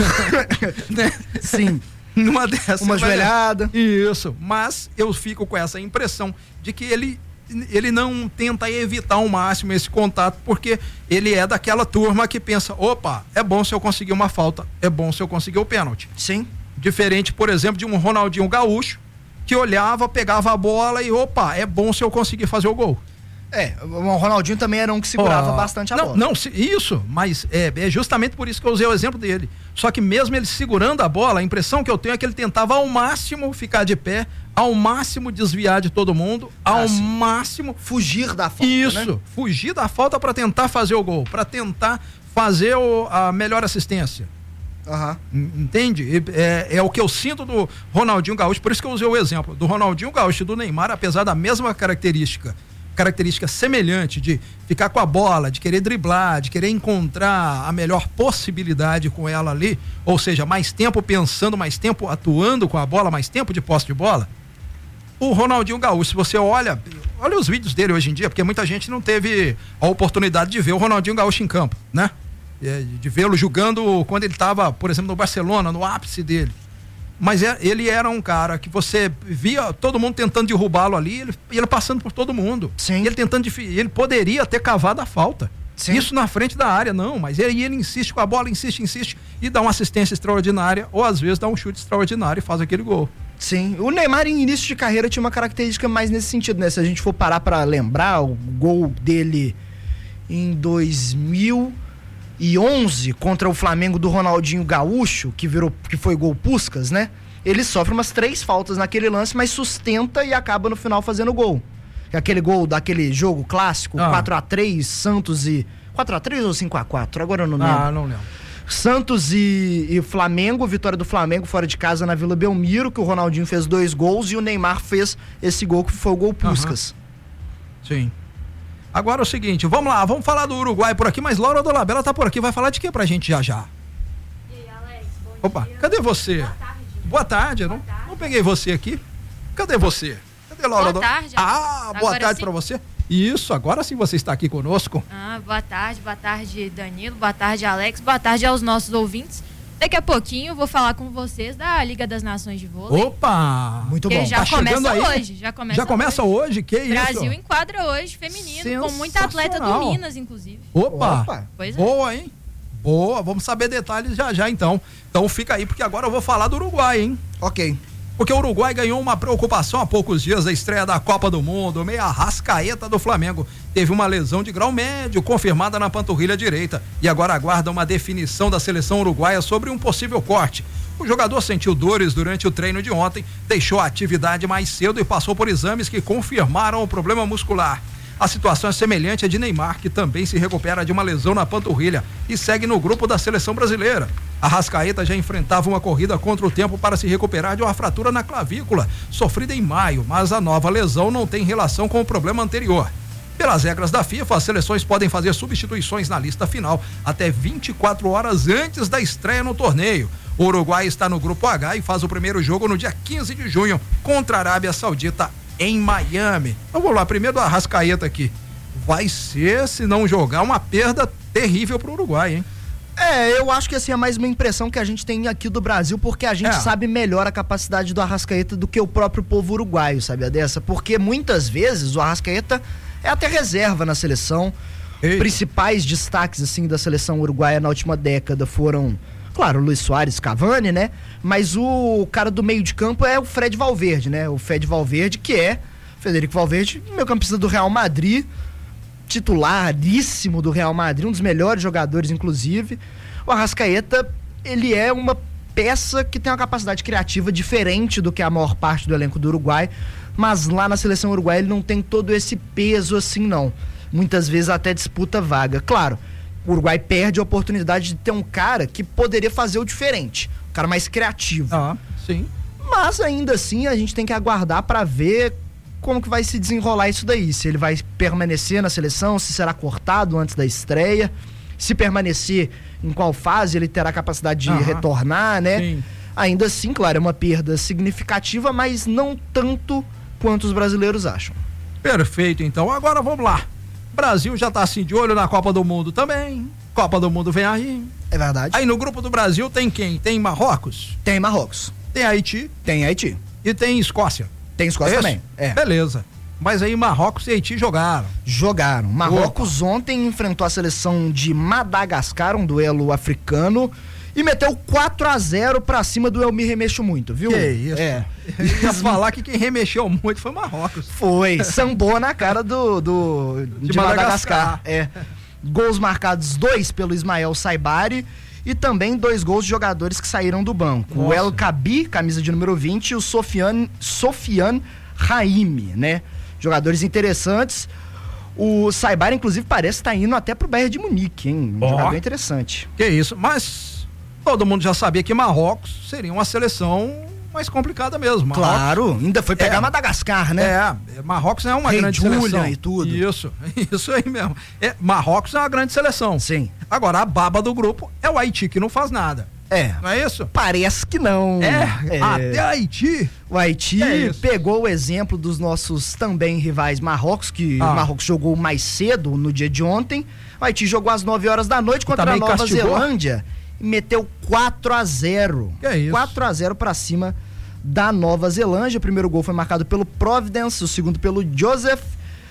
Né? Sim. Numa dessa. Uma joelhada. Isso. Mas eu fico com essa impressão de que ele, ele não tenta evitar ao máximo esse contato, porque ele é daquela turma que pensa, opa, é bom se eu conseguir uma falta, é bom se eu conseguir o pênalti. Sim. Diferente, por exemplo, de um Ronaldinho Gaúcho, que olhava, pegava a bola e, opa, é bom se eu conseguir fazer o gol. É, o Ronaldinho também era um que segurava oh, bastante a não, bola. Não, isso, mas é, é justamente por isso que eu usei o exemplo dele. Só que mesmo ele segurando a bola, a impressão que eu tenho é que ele tentava ao máximo ficar de pé, ao máximo desviar de todo mundo, ao ah, máximo... Fugir da falta, Isso, né? fugir da falta para tentar fazer o gol, para tentar fazer o, a melhor assistência. Uhum. Entende? É, é o que eu sinto do Ronaldinho Gaúcho, por isso que eu usei o exemplo. Do Ronaldinho Gaúcho e do Neymar, apesar da mesma característica, característica semelhante de ficar com a bola, de querer driblar, de querer encontrar a melhor possibilidade com ela ali, ou seja, mais tempo pensando, mais tempo atuando com a bola, mais tempo de posse de bola. O Ronaldinho Gaúcho, se você olha, olha os vídeos dele hoje em dia, porque muita gente não teve a oportunidade de ver o Ronaldinho Gaúcho em campo, né? De vê-lo jogando quando ele estava, por exemplo, no Barcelona, no ápice dele. Mas é, ele era um cara que você via todo mundo tentando derrubá-lo ali, ele, ele passando por todo mundo. Sim. Ele tentando, ele poderia ter cavado a falta. Sim. Isso na frente da área, não, mas ele, ele insiste com a bola, insiste, insiste, e dá uma assistência extraordinária, ou às vezes dá um chute extraordinário e faz aquele gol. Sim, o Neymar em início de carreira tinha uma característica mais nesse sentido, né? Se a gente for parar pra lembrar, o gol dele em dois mil e onze contra o Flamengo do Ronaldinho Gaúcho, que virou, que foi gol Puskás, né? Ele sofre umas três faltas naquele lance, mas sustenta e acaba no final fazendo gol. Aquele gol daquele jogo clássico, ah. quatro a três, Santos e... quatro a três ou cinco a quatro? Agora eu não lembro. Ah, não lembro. Santos e, e Flamengo, vitória do Flamengo fora de casa na Vila Belmiro, que o Ronaldinho fez dois gols e o Neymar fez esse gol que foi o gol Puskás. Uhum. Sim. Agora é o seguinte, vamos lá, vamos falar do Uruguai por aqui, mas Laura Dolabella tá por aqui, vai falar de quê pra gente já já? E aí, Alex, bom Opa, dia. cadê você? Boa tarde. Boa tarde, Boa não, tarde. não peguei você aqui. Cadê você? Cadê Laura? Boa tarde. Ah, boa agora tarde sim? pra você. Isso, agora sim você está aqui conosco. Ah, boa tarde, boa tarde Danilo, boa tarde Alex, boa tarde aos nossos ouvintes. Daqui a pouquinho eu vou falar com vocês da Liga das Nações de Vôlei. Opa! Muito que bom. já Tá começa chegando aí? hoje. Já começa Já começa hoje? hoje? Que isso? Brasil enquadra hoje, feminino, com muita atleta do Minas, inclusive. Opa! Opa. Pois é. Boa, hein? Boa, vamos saber detalhes já já então. Então fica aí, porque agora eu vou falar do Uruguai, hein? Ok. Porque o Uruguai ganhou uma preocupação há poucos dias da estreia da Copa do Mundo. O meia Arrascaeta do Flamengo teve uma lesão de grau médio confirmada na panturrilha direita e agora aguarda uma definição da seleção uruguaia sobre um possível corte. O jogador sentiu dores durante o treino de ontem, deixou a atividade mais cedo e passou por exames que confirmaram o problema muscular. A situação é semelhante à de Neymar, que também se recupera de uma lesão na panturrilha e segue no grupo da seleção brasileira. Arrascaeta já enfrentava uma corrida contra o tempo para se recuperar de uma fratura na clavícula, sofrida em maio, mas a nova lesão não tem relação com o problema anterior. Pelas regras da FIFA, as seleções podem fazer substituições na lista final até vinte e quatro horas antes da estreia no torneio. O Uruguai está no grupo H e faz o primeiro jogo no dia quinze de junho contra a Arábia Saudita em Miami. Então vamos lá, primeiro do Arrascaeta aqui. Vai ser, se não jogar, uma perda terrível pro Uruguai, hein? É, eu acho que assim é mais uma impressão que a gente tem aqui do Brasil, porque a gente é. sabe melhor a capacidade do Arrascaeta do que o próprio povo uruguaio, sabia dessa? Porque muitas vezes o Arrascaeta é até reserva na seleção. Eita. Principais destaques assim da seleção uruguaia na última década foram, claro, Luiz Soares, Cavani, né? Mas o cara do meio de campo é o Fred Valverde, né? O Fred Valverde, que é Federico Valverde, meio campista do Real Madrid, titularíssimo do Real Madrid, um dos melhores jogadores, inclusive. O Arrascaeta, ele é uma peça que tem uma capacidade criativa diferente do que a maior parte do elenco do Uruguai, mas lá na seleção uruguaia ele não tem todo esse peso assim, não. Muitas vezes até disputa vaga. Claro, o Uruguai perde a oportunidade de ter um cara que poderia fazer o diferente, um cara mais criativo. Ah, sim. Mas ainda assim a gente tem que aguardar para ver como que vai se desenrolar isso daí, se ele vai permanecer na seleção, se será cortado antes da estreia, se permanecer, em qual fase ele terá capacidade de Aham. retornar, né? Sim. Ainda assim, claro, é uma perda significativa, mas não tanto quanto os brasileiros acham. Perfeito, então agora vamos lá. Brasil já tá assim de olho na Copa do Mundo também. Copa do Mundo vem aí. É verdade. Aí no grupo do Brasil tem quem? Tem Marrocos? Tem Marrocos. Tem Haiti? Tem Haiti. E tem Escócia? Tem Escócia É isso? também. É. Beleza. Mas aí Marrocos e Haiti jogaram. Jogaram. Marrocos Opa. ontem enfrentou a seleção de Madagascar, um duelo africano, e meteu quatro a zero pra cima do Eu Me Remexo Muito, viu? Que isso? É. Eu ia falar que quem remexeu muito foi Marrocos. Foi, sambou na cara do, do de, de Madagascar. Madagascar. É. Gols marcados, dois pelo Ismael Saibari e também dois gols de jogadores que saíram do banco. Nossa. O El Kabi, camisa de número vinte, e o Sofiane, Sofiane Raimi, né? Jogadores interessantes. O Saibari, inclusive, parece estar tá indo até pro Bayern de Munique, hein? Um oh. jogador interessante. Que isso, mas todo mundo já sabia que Marrocos seria uma seleção mais complicada mesmo. Marrocos, claro, ainda foi pegar é, Madagascar, né? É, Marrocos é uma Rei grande Julian seleção. E tudo. Isso, isso aí mesmo. É, Marrocos é uma grande seleção. Sim. Agora, a baba do grupo é o Haiti, que não faz nada. É. Não é isso? Parece que não. É, é. Até Haiti. O Haiti é pegou o exemplo dos nossos também rivais Marrocos, que ah. o Marrocos jogou mais cedo no dia de ontem. O Haiti jogou às nove horas da noite contra a Nova castigou. Zelândia e meteu quatro a zero. Que é isso? quatro a zero pra cima da Nova Zelândia. O primeiro gol foi marcado pelo Providence, o segundo pelo Joseph,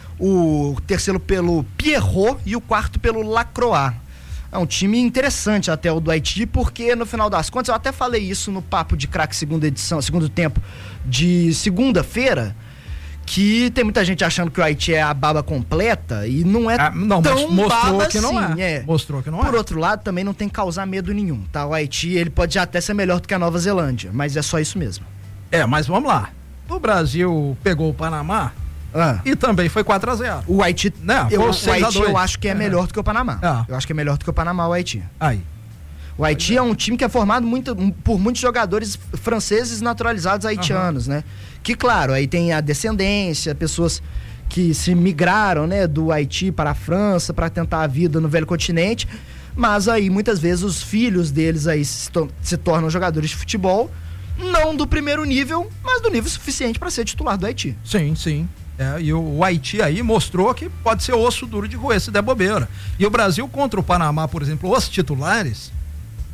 o terceiro pelo Pierrot e o quarto pelo Lacroix. É um time interessante até o do Haiti, porque no final das contas, eu até falei isso no Papo de Craque segunda edição, segundo tempo de segunda-feira, que tem muita gente achando que o Haiti é a baba completa e não é ah, não, tão mas mostrou baba que assim. Não é. É. Mostrou que não Por é. Por outro lado, também não tem que causar medo nenhum, tá? O Haiti, ele pode até ser melhor do que a Nova Zelândia, mas é só isso mesmo. É, mas vamos lá. O Brasil pegou o Panamá ah. e também foi quatro a zero. O Haiti, né? eu, o Haiti eu acho que é, é melhor do que o Panamá. Ah. Eu acho que é melhor do que o Panamá, o Haiti. Aí. O Haiti é um time que é formado muito, por muitos jogadores franceses naturalizados haitianos, uhum. né? Que, claro, aí tem a descendência, pessoas que se migraram, né, do Haiti para a França para tentar a vida no velho continente, mas aí muitas vezes os filhos deles aí se, to- se tornam jogadores de futebol, não do primeiro nível, mas do nível suficiente para ser titular do Haiti. Sim, sim. É, e o, o Haiti aí mostrou que pode ser osso duro de roer se der bobeira. E o Brasil contra o Panamá, por exemplo, os titulares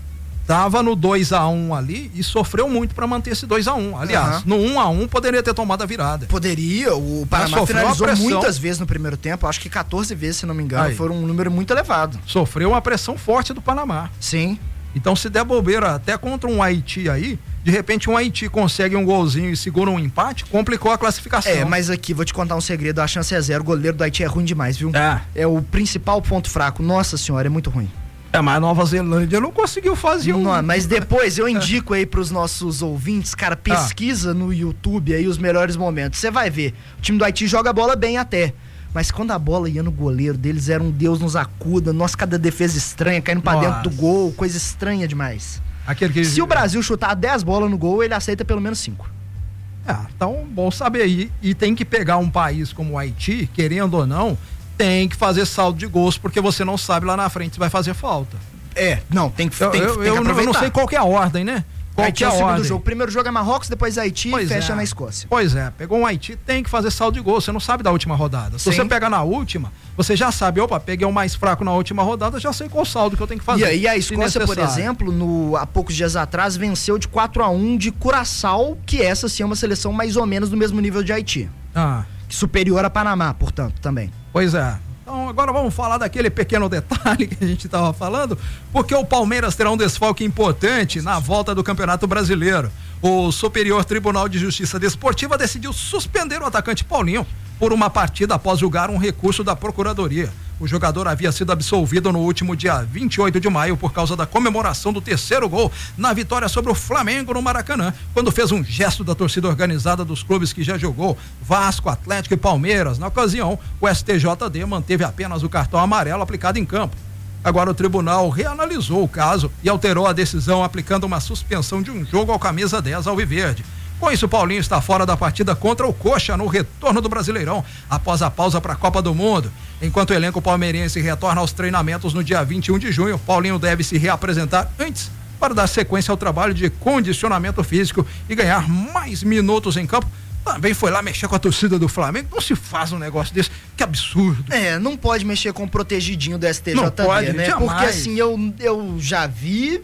tava no dois a um ali e sofreu muito para manter esse dois a um. Aliás, uhum. no um a um poderia ter tomado a virada. Poderia, o Panamá finalizou muitas vezes no primeiro tempo, acho que quatorze vezes, se não me engano, Aí. foi um número muito elevado. Sofreu uma pressão forte do Panamá. Sim. Então, se der bobeira até contra um Haiti aí, de repente um Haiti consegue um golzinho e segura um empate, complicou a classificação. É, mas aqui, vou te contar um segredo, a chance é zero, o goleiro do Haiti é ruim demais, viu? É. É o principal ponto fraco, nossa senhora, é muito ruim. É, mas a Nova Zelândia não conseguiu fazer um... Não, mas depois eu indico aí pros nossos ouvintes, cara, pesquisa ah. no YouTube aí os melhores momentos, você vai ver, o time do Haiti joga a bola bem até, mas quando a bola ia no goleiro deles, era um Deus nos acuda, nossa, cada defesa estranha, caindo pra nossa. dentro do gol, coisa estranha demais. Aquele que... Se o Brasil chutar dez bolas no gol, ele aceita pelo menos cinco. É, então, bom saber aí, e tem que pegar um país como o Haiti, querendo ou não, tem que fazer saldo de gols, porque você não sabe lá na frente se vai fazer falta. É, não, tem que, eu, tem, eu, tem que eu, aproveitar. Eu não sei qual que é a ordem, né? Qual Haiti que é é o segundo ordem? jogo. O primeiro jogo é Marrocos, depois Haiti e fecha é. na Escócia. Pois é, pegou um Haiti, tem que fazer saldo de gol, você não sabe da última rodada. Se Sim. você pegar na última, você já sabe, opa, peguei o mais fraco na última rodada, já sei qual saldo que eu tenho que fazer. E aí a Escócia, por exemplo, no, há poucos dias atrás, venceu de quatro a um de Curaçao, que essa sim é uma seleção mais ou menos do mesmo nível de Haiti. Ah. Superior a Panamá, portanto, também. Pois é. Então agora vamos falar daquele pequeno detalhe que a gente estava falando, porque o Palmeiras terá um desfalque importante na volta do Campeonato Brasileiro. O Superior Tribunal de Justiça Desportiva decidiu suspender o atacante Paulinho por uma partida após julgar um recurso da Procuradoria. O jogador havia sido absolvido no último dia vinte e oito de maio por causa da comemoração do terceiro gol na vitória sobre o Flamengo no Maracanã, quando fez um gesto da torcida organizada dos clubes que já jogou, Vasco, Atlético e Palmeiras. Na ocasião, o S T J D manteve apenas o cartão amarelo aplicado em campo. Agora o tribunal reanalisou o caso e alterou a decisão, aplicando uma suspensão de um jogo ao camisa dez alviverde. Com isso, Paulinho está fora da partida contra o Coxa no retorno do Brasileirão, após a pausa para a Copa do Mundo. Enquanto o elenco palmeirense retorna aos treinamentos no dia vinte e um de junho, Paulinho deve se reapresentar antes para dar sequência ao trabalho de condicionamento físico e ganhar mais minutos em campo. Também foi lá mexer com a torcida do Flamengo. Não se faz um negócio desse, que absurdo. É, não pode mexer com o protegidinho do S T J D, não pode, né? Jamais. Porque assim, eu, eu já vi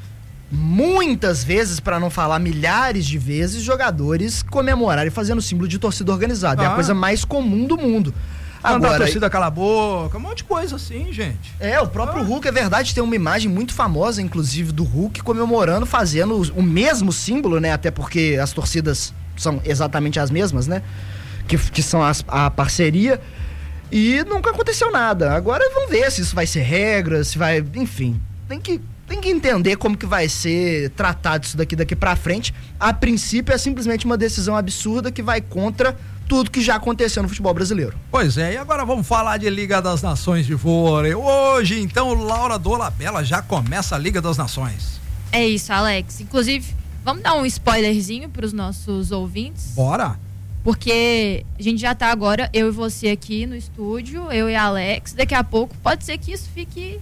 muitas vezes, para não falar milhares de vezes, jogadores comemorarem fazendo símbolo de torcida organizada. Ah. É a coisa mais comum do mundo. Agora, a torcida cala a boca, um monte de coisa assim, gente. É, o próprio ah. Hulk, é verdade, tem uma imagem muito famosa, inclusive, do Hulk comemorando, fazendo o mesmo símbolo, né? Até porque as torcidas são exatamente as mesmas, né? Que, que são as, a parceria. E nunca aconteceu nada. Agora vamos ver se isso vai ser regra, se vai... Enfim, tem que... Tem que entender como que vai ser tratado isso daqui daqui pra frente. A princípio é simplesmente uma decisão absurda que vai contra tudo que já aconteceu no futebol brasileiro. Pois é, e agora vamos falar de Liga das Nações de vôlei. Hoje, então, Laura Dolabella já começa a Liga das Nações. É isso, Alex. Inclusive, vamos dar um spoilerzinho pros nossos ouvintes? Bora! Porque a gente já tá agora, eu e você aqui no estúdio, eu e a Alex. Daqui a pouco pode ser que isso fique...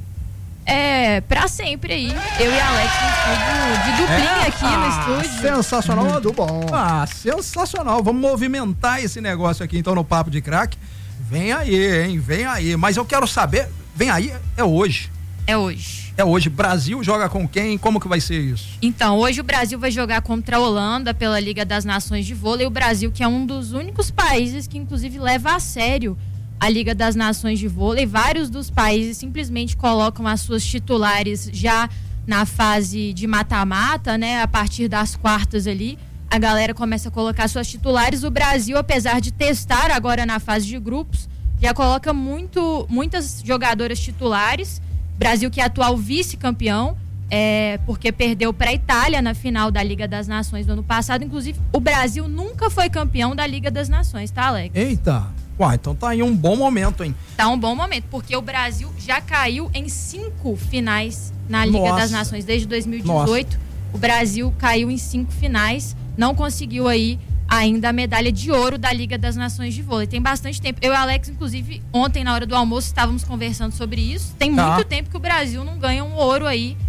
É, pra sempre aí, eu e a Alex no estúdio, de duplinha é? aqui ah, no estúdio. Sensacional. Muito bom. Ah, sensacional. Vamos movimentar esse negócio aqui então no Papo de Craque. Vem aí, hein? Vem aí. Mas eu quero saber, vem aí, é hoje. É hoje. É hoje. Brasil joga com quem? Como que vai ser isso? Então, hoje o Brasil vai jogar contra a Holanda pela Liga das Nações de Vôlei. O Brasil, que é um dos únicos países que inclusive leva a sério a Liga das Nações de Vôlei. Vários dos países simplesmente colocam as suas titulares já na fase de mata-mata, né? A partir das quartas ali, a galera começa a colocar suas titulares. O Brasil, apesar de testar agora na fase de grupos, já coloca muito, muitas jogadoras titulares. Brasil que é atual vice-campeão, é, porque perdeu para a Itália na final da Liga das Nações do ano passado. Inclusive, o Brasil nunca foi campeão da Liga das Nações, tá, Alex? Eita! Uai, então tá aí um bom momento, hein? Tá um bom momento, porque o Brasil já caiu em cinco finais na Liga Nossa. das Nações. Desde dois mil e dezoito, Nossa. o Brasil caiu em cinco finais, não conseguiu aí ainda a medalha de ouro da Liga das Nações de Vôlei. Tem bastante tempo. Eu e o Alex, inclusive, ontem na hora do almoço estávamos conversando sobre isso. Tem tá. muito tempo que o Brasil não ganha um ouro aí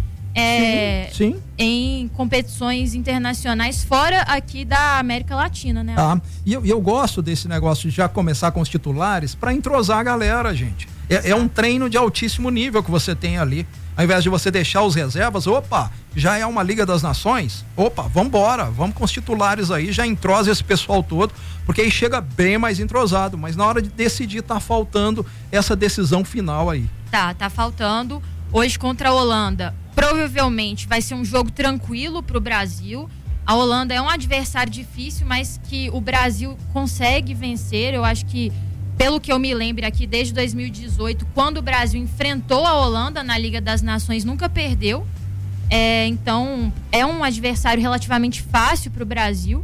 É, sim, sim. em competições internacionais fora aqui da América Latina, né? Ah, e eu, eu gosto desse negócio de já começar com os titulares para entrosar a galera, gente. É, é um treino de altíssimo nível que você tem ali. Ao invés de você deixar os reservas, opa, já é uma Liga das Nações, opa, vambora, vamos com os titulares aí, já entrosa esse pessoal todo, porque aí chega bem mais entrosado, mas na hora de decidir tá faltando essa decisão final aí. Tá, tá faltando. Hoje contra a Holanda, provavelmente vai ser um jogo tranquilo pro Brasil. A Holanda é um adversário difícil, mas que o Brasil consegue vencer. Eu acho que, pelo que eu me lembro aqui, desde dois mil e dezoito, quando o Brasil enfrentou a Holanda na Liga das Nações, nunca perdeu. É, então, é um adversário relativamente fácil para o Brasil.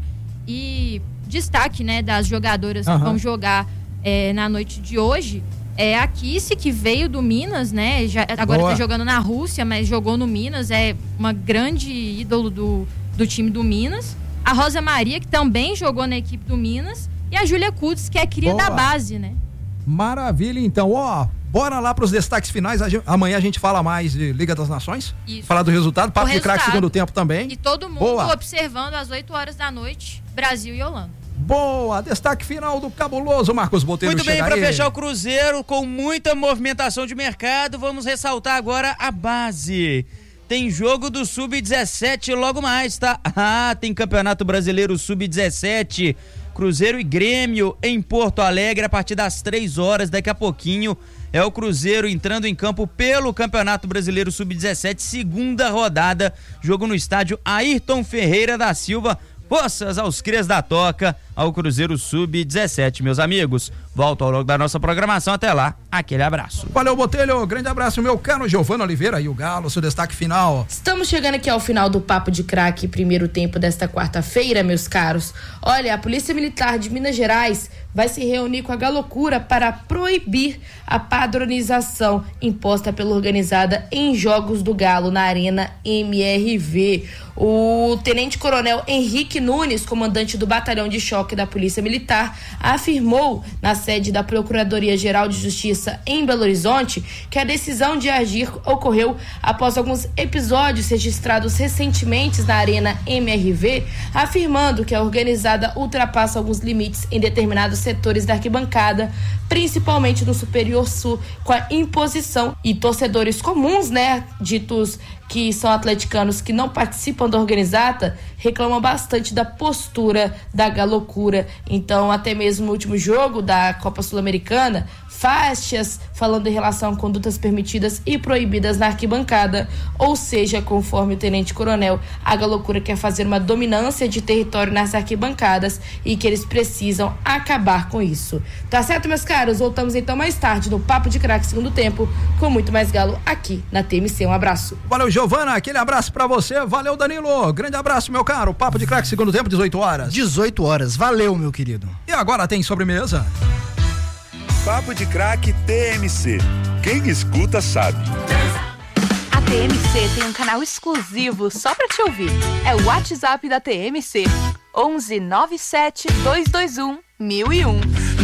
E destaque, né, das jogadoras uhum. que vão jogar é, na noite de hoje é a Kissy, que veio do Minas, né? Já, agora está jogando na Rússia, mas jogou no Minas. É uma grande ídolo do, do time do Minas. A Rosa Maria, que também jogou na equipe do Minas. E a Júlia Kutz, que é cria Boa. da base, né? Maravilha, então, ó, bora lá para os destaques finais. A gente, amanhã a gente fala mais de Liga das Nações. Isso. Falar do resultado, papo de craque segundo tempo também. E todo mundo Boa. observando às oito horas da noite, Brasil e Holanda. Boa, destaque final do cabuloso Marcos Botelho. Muito bem, para fechar o Cruzeiro com muita movimentação de mercado, vamos ressaltar agora a base. Tem jogo do sub dezessete logo mais, tá? Ah, tem Campeonato Brasileiro sub dezessete, Cruzeiro e Grêmio em Porto Alegre a partir das três horas, daqui a pouquinho é o Cruzeiro entrando em campo pelo Campeonato Brasileiro sub dezessete, segunda rodada, jogo no estádio Ayrton Ferreira da Silva. Forças aos crias da toca, ao Cruzeiro sub dezessete, meus amigos. Volto ao longo da nossa programação. Até lá, aquele abraço. Valeu, Botelho. Grande abraço, meu caro Giovano Oliveira e o Galo, seu destaque final. Estamos chegando aqui ao final do Papo de Craque, primeiro tempo desta quarta-feira, meus caros. Olha, a Polícia Militar de Minas Gerais vai se reunir com a Galocura para proibir a padronização imposta pela organizada em Jogos do Galo na Arena M R V. O tenente-coronel Henrique Nunes, comandante do Batalhão de Choque da Polícia Militar, afirmou na sede da Procuradoria-Geral de Justiça em Belo Horizonte que a decisão de agir ocorreu após alguns episódios registrados recentemente na Arena M R V, afirmando que a organizada ultrapassa alguns limites em determinados setores da arquibancada, principalmente no Superior Sul, com a imposição e torcedores comuns, né, ditos que são atleticanos que não participam da organizada, reclamam bastante da postura da Galocura. Então, até mesmo no último jogo da Copa Sul-Americana, faixas falando em relação a condutas permitidas e proibidas na arquibancada, ou seja, conforme o tenente-coronel, a Galocura quer fazer uma dominância de território nas arquibancadas e que eles precisam acabar com isso. Tá certo, meus caros? Voltamos então mais tarde no Papo de Craque segundo tempo, com muito mais Galo aqui na T M C. Um abraço. Valeu, Giovana, aquele abraço pra você. Valeu, Danilo. Grande abraço, meu caro. Papo de Craque segundo tempo, dezoito horas. dezoito horas. Valeu, meu querido. E agora tem sobremesa. Papo de Craque T M C. Quem escuta sabe. A T M C tem um canal exclusivo só pra te ouvir. É o WhatsApp da T M C. onze nove sete dois dois um mil e um.